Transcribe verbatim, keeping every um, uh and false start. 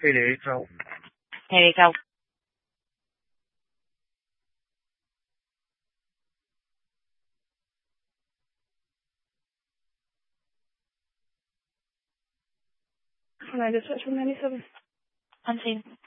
Federico. Federico. Can I just touch from Elizabeth? Unseen.